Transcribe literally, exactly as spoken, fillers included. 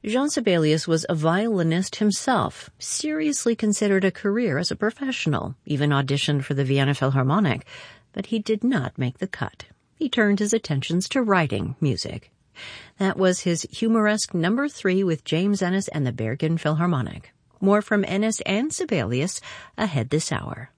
Jean Sibelius was a violinist himself, seriously considered a career as a professional, even auditioned for the Vienna Philharmonic, but he did not make the cut. He turned his attentions to writing music. That was his humoresque number three with James Ennis and the Bergen Philharmonic. More from Ennis and Sibelius ahead this hour.